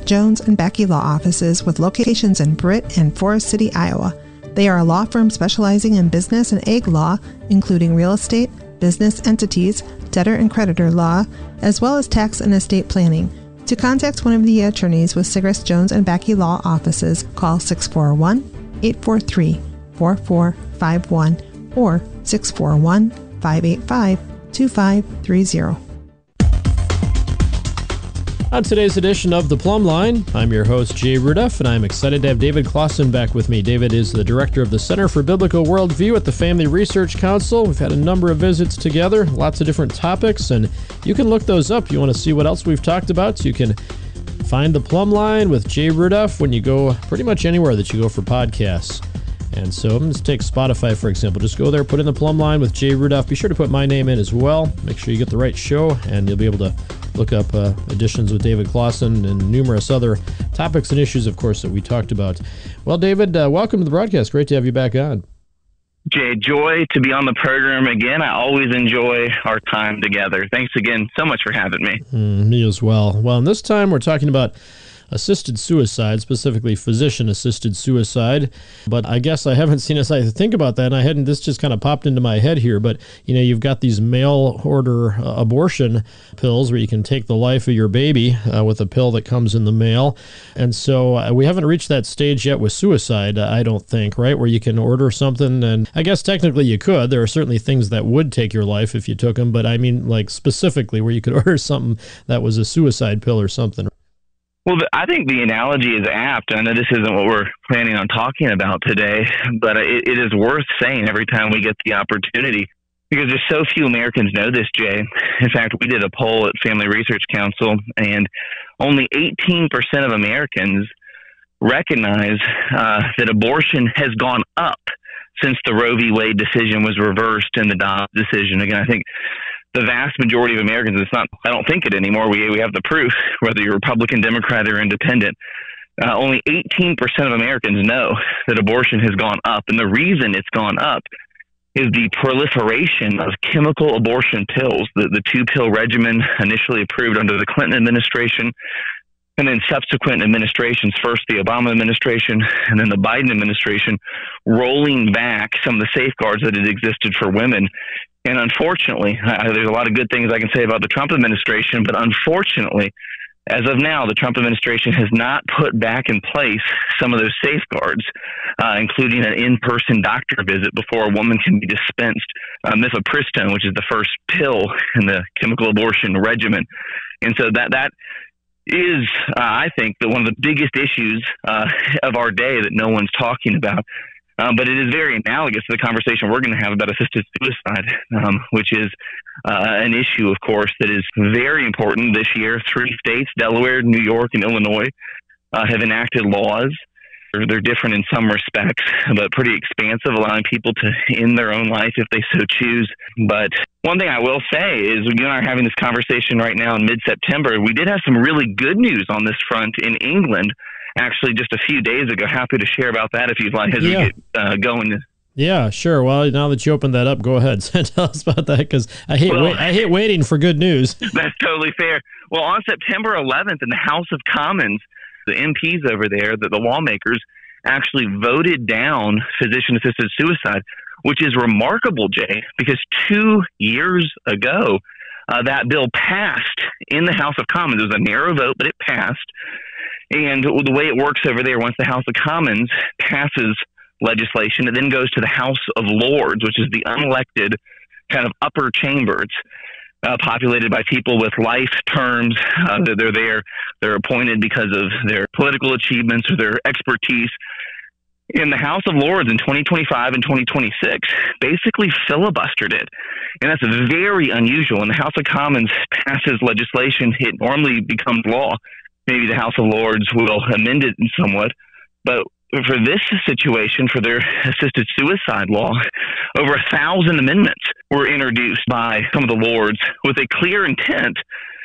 Jones, and Becky Law Offices with locations in Britt and Forest City, Iowa. They are a law firm specializing in business and ag law, including real estate, business entities, debtor and creditor law, as well as tax and estate planning. To contact one of the attorneys with Sigrist Jones and Becky Law Offices, call 641-843-4451 or 641-585-2530. On today's edition of The Plumb Line, I'm your host, Jay Rudeff, and I'm excited to have David Clausen back with me. David is the director of the Center for Biblical Worldview at the Family Research Council. We've had a number of visits together, lots of different topics, and you can look those up. You want to see what else we've talked about, you can find The Plumb Line with Jay Rudeff when you go pretty much anywhere that you go for podcasts. And so let's take Spotify, for example. Just go there, put in The Plumb Line with Jay Rudeff. Be sure to put my name in as well. Make sure you get the right show, and you'll be able to look up editions with David Clausen and numerous other topics and issues, of course, that we talked about. Well, David, welcome to the broadcast. Great to have you back on. Jay, joy to be on the program again. I always enjoy our time together. Thanks again so much for having me. Me as well. Well, and this time we're talking about assisted suicide, specifically physician-assisted suicide. But I guess I haven't seen us think about that, and this just kind of popped into my head here. But, you've got these mail-order abortion pills where you can take the life of your baby with a pill that comes in the mail. And so we haven't reached that stage yet with suicide, I don't think, right, where you can order something. And I guess technically you could. There are certainly things that would take your life if you took them. But I mean, like, specifically where you could order something that was a suicide pill or something. Well, I think the analogy is apt. I know this isn't what we're planning on talking about today, but it is worth saying every time we get the opportunity, because there's so few Americans know this, Jay. In fact, we did a poll at Family Research Council, and only 18% of Americans recognize that abortion has gone up since the Roe v. Wade decision was reversed in the Dobbs decision. Again, I think the vast majority of Americans, I don't think it anymore. We have the proof, whether you're Republican, Democrat, or independent. Only 18% of Americans know that abortion has gone up. And the reason it's gone up is the proliferation of chemical abortion pills, the two-pill regimen initially approved under the Clinton administration, and then subsequent administrations, first the Obama administration and then the Biden administration, rolling back some of the safeguards that had existed for women. And unfortunately, there's a lot of good things I can say about the Trump administration, but unfortunately, as of now, the Trump administration has not put back in place some of those safeguards, including an in-person doctor visit before a woman can be dispensed mifepristone, which is the first pill in the chemical abortion regimen. And so that is, I think, one of the biggest issues of our day that no one's talking about. But it is very analogous to the conversation we're going to have about assisted suicide, which is an issue, of course, that is very important this year. 3 states, Delaware, New York, and Illinois, have enacted laws. They're different in some respects, but pretty expansive, allowing people to end their own life if they so choose. But one thing I will say is, you and I are having this conversation right now in mid-September. We did have some really good news on this front in England, actually just a few days ago. Happy to share about that if you'd like as we get going. Yeah, sure. Well, now that you opened that up, go ahead. Tell us about that, because I hate waiting for good news. That's totally fair. Well, on September 11th in the House of Commons, the MPs over there, the lawmakers, actually voted down physician-assisted suicide, which is remarkable, Jay, because 2 years ago, that bill passed in the House of Commons. It was a narrow vote, but it passed. And the way it works over there, once the House of Commons passes legislation, it then goes to the House of Lords, which is the unelected kind of upper chamber. It's populated by people with life terms. They're there. They're appointed because of their political achievements or their expertise. In the House of Lords in 2025 and 2026, basically filibustered it. And that's very unusual. When the House of Commons passes legislation, it normally becomes law. Maybe the House of Lords will amend it somewhat. But for this situation, for their assisted suicide law, over 1,000 amendments were introduced by some of the Lords with a clear intent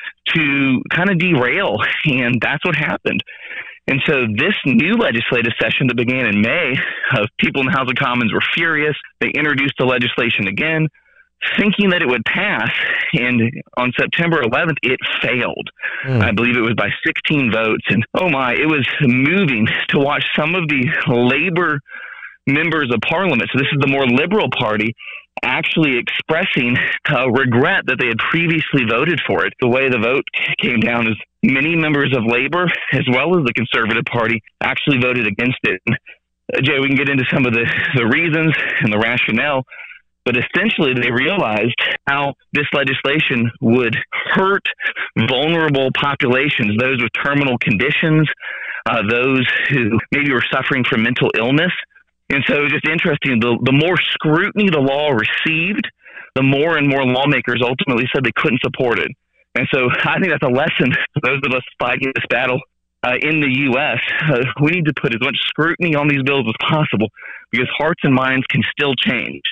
to kind of derail. And that's what happened. And so this new legislative session that began in May, people in the House of Commons were furious. They introduced the legislation again. thinking that it would pass. And on September 11th, it failed. I believe it was by 16 votes. And oh my, it was moving to watch some of the labor members of parliament, so this is the more liberal party, actually expressing regret that they had previously voted for it. The way the vote came down is many members of Labor, as well as the Conservative Party, actually voted against it. Jay, we can get into some of the reasons and the rationale, but essentially they realized how this legislation would hurt vulnerable populations, those with terminal conditions, those who maybe were suffering from mental illness. And so it was just interesting, the more scrutiny the law received, the more and more lawmakers ultimately said they couldn't support it. And so I think that's a lesson for those of us fighting this battle in the U.S. We need to put as much scrutiny on these bills as possible because hearts and minds can still change.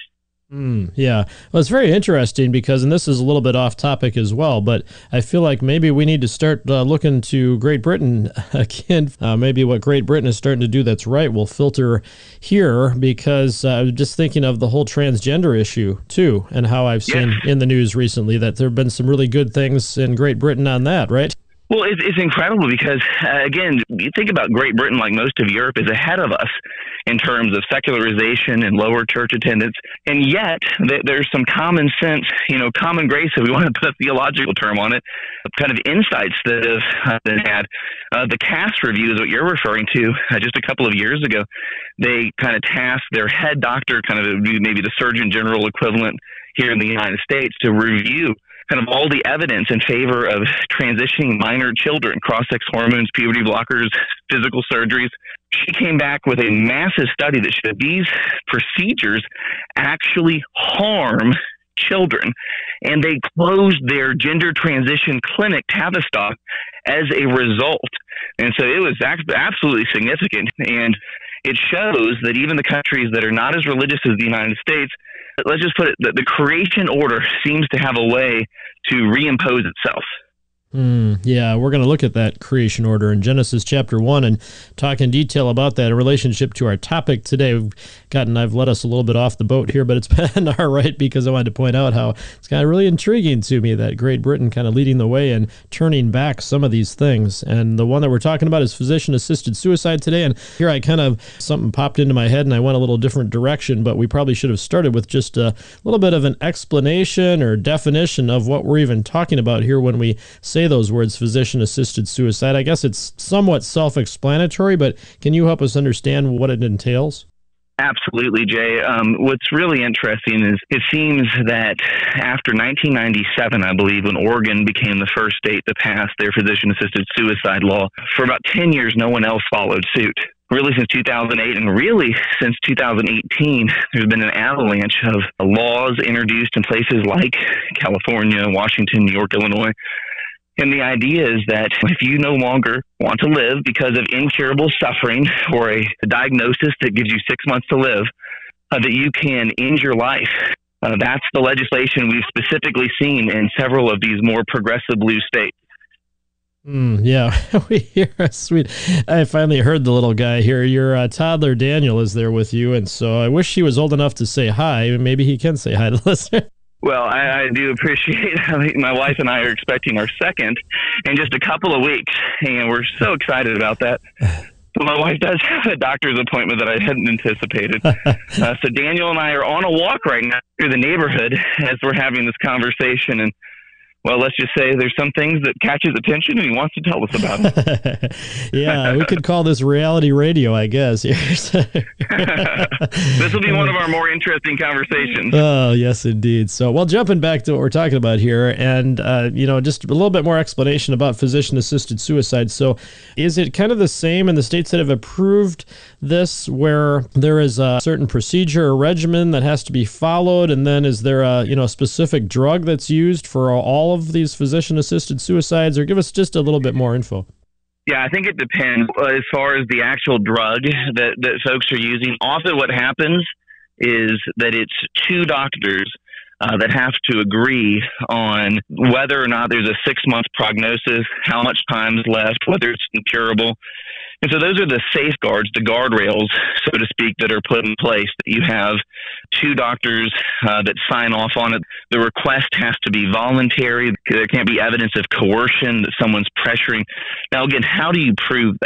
Yeah. Well, it's very interesting because, and this is a little bit off topic as well, but I feel like maybe we need to start looking to Great Britain again. Maybe what Great Britain is starting to do that's right will filter here, because I was just thinking of the whole transgender issue too, and how I've seen in the news recently that there have been some really good things in Great Britain on that, right? Well, it's incredible because, again, you think about Great Britain, like most of Europe, is ahead of us in terms of secularization and lower church attendance. And yet there's some common sense, common grace, if we want to put a theological term on it, kind of insights that have been had. The Cass review is what you're referring to. Just a couple of years ago, they kind of tasked their head doctor, kind of maybe the Surgeon General equivalent here in the United States, to review kind of all the evidence in favor of transitioning minor children, cross-sex hormones, puberty blockers, physical surgeries. She came back with a massive study that showed these procedures actually harm children. And they closed their gender transition clinic, Tavistock, as a result. And so it was absolutely significant. And it shows that even the countries that are not as religious as the United States, let's just put it, the creation order seems to have a way to reimpose itself. Yeah, we're going to look at that creation order in Genesis chapter 1 and talk in detail about that in relationship to our topic today. I've let us a little bit off the boat here, but it's been all right because I wanted to point out how it's kind of really intriguing to me that Great Britain kind of leading the way and turning back some of these things. And the one that we're talking about is physician-assisted suicide today. And here something popped into my head and I went a little different direction, but we probably should have started with just a little bit of an explanation or definition of what we're even talking about here when we say those words, physician-assisted suicide. I guess it's somewhat self-explanatory, but can you help us understand what it entails? Absolutely, Jay. What's really interesting is it seems that after 1997, I believe, when Oregon became the first state to pass their physician-assisted suicide law, for about 10 years, no one else followed suit. Really since 2008 and really since 2018, there's been an avalanche of laws introduced in places like California, Washington, New York, Illinois. And the idea is that if you no longer want to live because of incurable suffering or a diagnosis that gives you 6 months to live, that you can end your life. That's the legislation we've specifically seen in several of these more progressive blue states. Yeah, we hear sweet. I finally heard the little guy here. Your toddler Daniel is there with you, and so I wish he was old enough to say hi. Maybe he can say hi to the listener. Well, I do appreciate it. My wife and I are expecting our second in just a couple of weeks, and we're so excited about that. So my wife does have a doctor's appointment that I hadn't anticipated. So Daniel and I are on a walk right now through the neighborhood as we're having this conversation, and well, let's just say there's some things that catch his attention and he wants to tell us about it. Yeah, we could call this reality radio, I guess. This will be one of our more interesting conversations. Oh, yes, indeed. So, well, jumping back to what we're talking about here and, just a little bit more explanation about physician-assisted suicide. So is it kind of the same in the states that have approved this where there is a certain procedure or regimen that has to be followed? And then is there a specific drug that's used for all of these physician-assisted suicides, or give us just a little bit more info? Yeah, I think it depends as far as the actual drug that folks are using. Often what happens is that it's two doctors that have to agree on whether or not there's a 6-month prognosis, how much time is left, whether it's incurable. And so those are the safeguards, the guardrails, so to speak, that are put in place. That you have two doctors that sign off on it. The request has to be voluntary. There can't be evidence of coercion, that someone's pressuring. Now, again, how do you prove that?